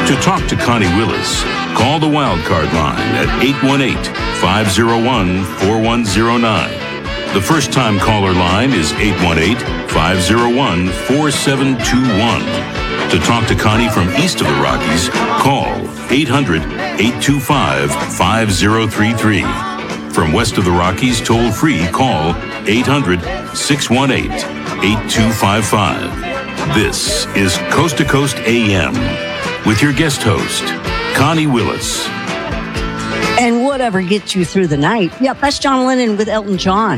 To talk to Connie Willis, call the Wildcard line at 818-501-4109. The first-time caller line is 818-501-4721. To talk to Connie from east of the Rockies, call 800-825-5033. From west of the Rockies, toll-free, call 800-618-8255. This is Coast to Coast AM with your guest host, Connie Willis. And whatever gets you through the night. Yep, that's John Lennon with Elton John.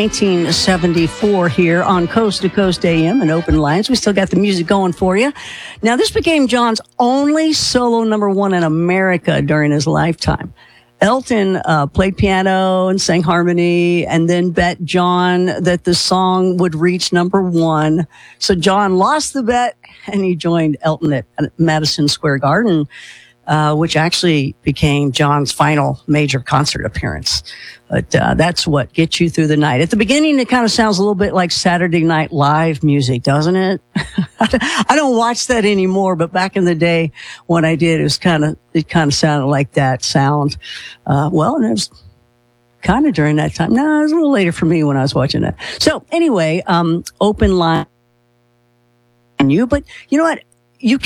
1974 here on Coast to Coast AM and Open Lines. We still got the music going for you. Now, this became John's only solo #1 in America during his lifetime. Elton played piano and sang harmony and then bet John that the song would reach #1. So John lost the bet and he joined Elton at Madison Square Garden, which actually became John's final major concert appearance. But that's what gets you through the night. At the beginning, it kind of sounds a little bit like Saturday Night Live music, doesn't it? I don't watch that anymore, but back in the day when I did, it kind of sounded like that sound. Well, and it was kind of during that time. No, it was a little later for me when I was watching that. So anyway, Open Line. But you know what? You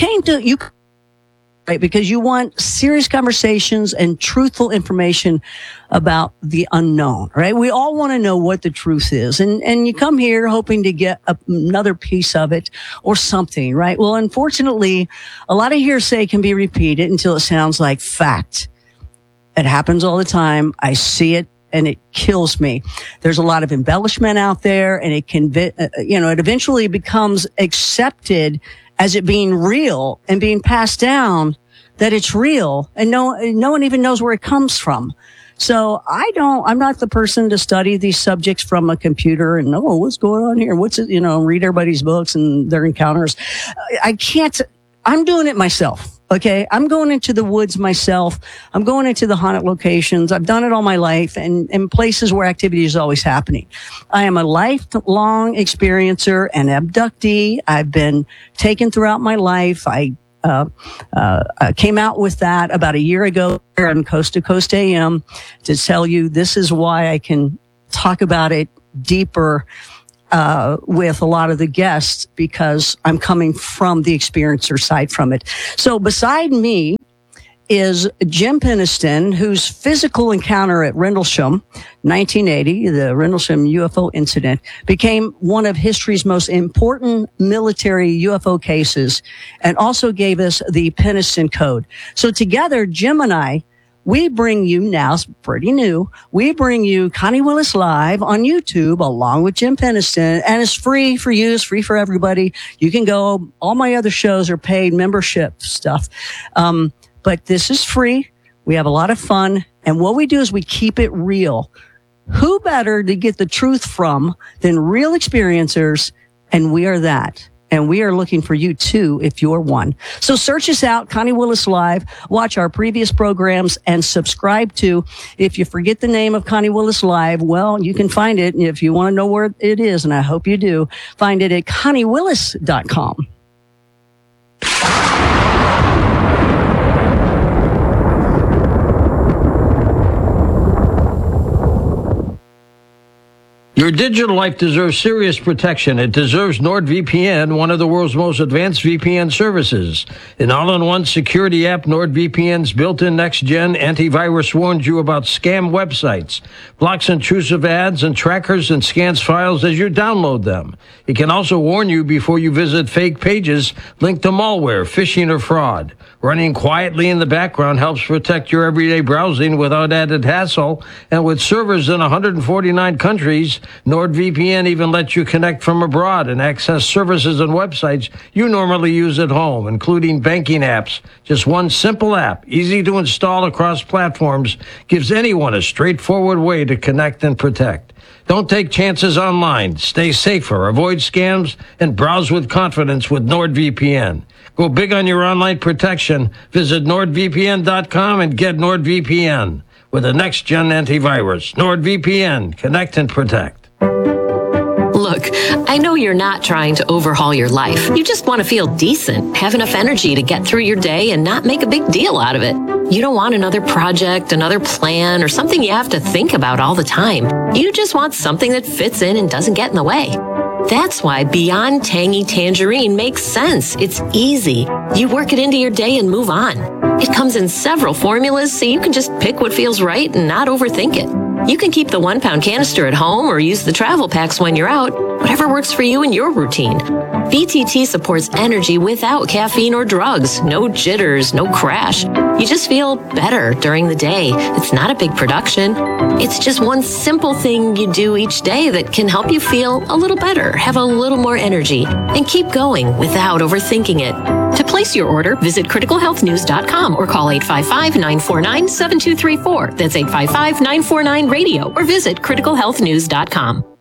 right, because you want serious conversations and truthful information about the unknown, right? We all want to know what the truth is. And you come here hoping to get another piece of it or something, right? Well, unfortunately, a lot of hearsay can be repeated until it sounds like fact. It happens all the time. I see it and it kills me. There's a lot of embellishment out there and it it eventually becomes accepted as it being real and being passed down that it's real and no one even knows where it comes from. So I'm not the person to study these subjects from a computer and know what's going on here. What's it, read everybody's books and their encounters. I can't, I'm doing it myself. Okay. I'm going into the woods myself. I'm going into the haunted locations. I've done it all my life and in places where activity is always happening. I am a lifelong experiencer and abductee. I've been taken throughout my life. I came out with that about a year ago here on Coast to Coast AM to tell you this is why I can talk about it deeper with a lot of the guests because I'm coming from the experiencer side from it. So beside me is Jim Penniston, whose physical encounter at Rendlesham, 1980, the Rendlesham UFO incident, became one of history's most important military UFO cases and also gave us the Penniston Code. So together, Jim and I, we bring you now, it's pretty new, we bring you Connie Willis Live on YouTube along with Jim Penniston, and it's free for you, it's free for everybody. You can go, all my other shows are paid membership stuff. But this is free. We have a lot of fun. And what we do is we keep it real. Who better to get the truth from than real experiencers? And we are that. And we are looking for you too, if you're one. So search us out, Connie Willis Live, watch our previous programs and subscribe to. If you forget the name of Connie Willis Live, well, you can find it. And if you want to know where it is, and I hope you do, find it at ConnieWillis.com. Your digital life deserves serious protection. It deserves NordVPN, one of the world's most advanced VPN services. An all-in-one security app, NordVPN's built-in next-gen antivirus warns you about scam websites, blocks intrusive ads and trackers, and scans files as you download them. It can also warn you before you visit fake pages linked to malware, phishing, or fraud. Running quietly in the background helps protect your everyday browsing without added hassle. And with servers in 149 countries, NordVPN even lets you connect from abroad and access services and websites you normally use at home, including banking apps. Just one simple app, easy to install across platforms, gives anyone a straightforward way to connect and protect. Don't take chances online. Stay safer, avoid scams, and browse with confidence with NordVPN. Go big on your online protection. Visit NordVPN.com and get NordVPN with a next-gen antivirus. NordVPN. Connect and protect. Look, Look, I know you're not trying to overhaul your life. You just want to feel decent, have enough energy to get through your day and not make a big deal out of it. You don't want another project, another plan, or something you have to think about all the time. You just want something that fits in and doesn't get in the way. That's why Beyond Tangy Tangerine makes sense. It's easy. You work it into your day and move on. It comes in several formulas, so you can just pick what feels right and not overthink it. You can keep the 1-pound canister at home or use the travel packs when you're out, whatever works for you and your routine. BTT supports energy without caffeine or drugs. No jitters, no crash. You just feel better during the day. It's not a big production. It's just one simple thing you do each day that can help you feel a little better, have a little more energy, and keep going without overthinking it. To place your order, visit criticalhealthnews.com or call 855-949-7234. That's 855-949-RADIO or visit criticalhealthnews.com.